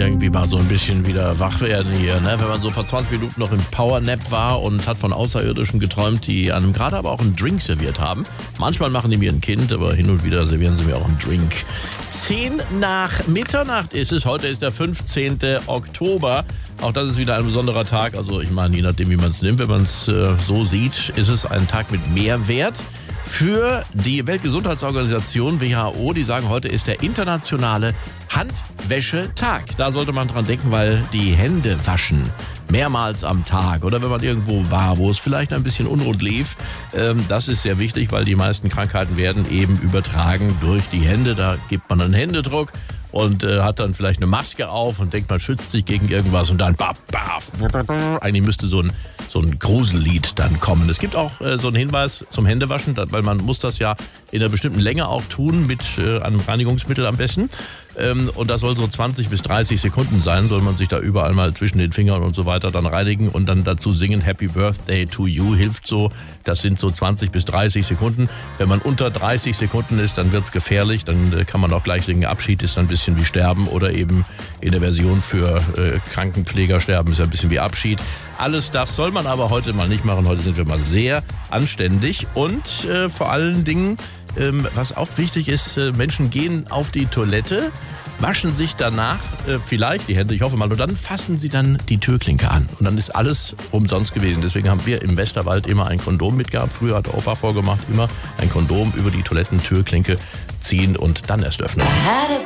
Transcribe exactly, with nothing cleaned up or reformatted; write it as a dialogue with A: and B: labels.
A: irgendwie mal so ein bisschen wieder wach werden hier, ne? Wenn man so vor zwanzig Minuten noch im Powernap war und hat von Außerirdischen geträumt, die einem gerade aber auch einen Drink serviert haben. Manchmal machen die mir ein Kind, aber hin und wieder servieren sie mir auch einen Drink. Zehn nach Mitternacht ist es. Heute ist der fünfzehnte Oktober. Auch das ist wieder ein besonderer Tag. Also ich meine, je nachdem, wie man es nimmt, wenn man es äh, so sieht, ist es ein Tag mit Mehrwert. Für die Weltgesundheitsorganisation W H O, die sagen, heute ist der internationale Handwäschetag. Da sollte man dran denken, weil die Hände waschen mehrmals am Tag oder wenn man irgendwo war, wo es vielleicht ein bisschen unrund lief, ähm, das ist sehr wichtig, weil die meisten Krankheiten werden eben übertragen durch die Hände. Da gibt man einen Händedruck und äh, hat dann vielleicht eine Maske auf und denkt, man schützt sich gegen irgendwas und dann baf, baf. Eigentlich müsste so ein, so ein Grusellied dann kommen. Es gibt auch äh, so einen Hinweis zum Händewaschen, weil man muss das ja in einer bestimmten Länge auch tun, mit äh, einem Reinigungsmittel am besten. Ähm, und das soll so zwanzig bis dreißig Sekunden sein, soll man sich da überall mal zwischen den Fingern und so weiter dann reinigen und dann dazu singen Happy Birthday to you, hilft so. Das sind so zwanzig bis dreißig Sekunden. Wenn man unter dreißig Sekunden ist, dann wird's gefährlich, dann äh, kann man auch gleich singen, Abschied ist ein bisschen wie Sterben oder eben in der Version für äh, Krankenpfleger sterben ist ein bisschen wie Abschied. Alles das soll man aber heute mal nicht machen. Heute sind wir mal sehr anständig und äh, vor allen Dingen, ähm, was auch wichtig ist, äh, Menschen gehen auf die Toilette, waschen sich danach äh, vielleicht die Hände, ich hoffe mal, und dann fassen sie dann die Türklinke an. Und dann ist alles umsonst gewesen. Deswegen haben wir im Westerwald immer ein Kondom mitgehabt. Früher hat der Opa vorgemacht, immer ein Kondom über die Toilettentürklinke ziehen und dann erst öffnen.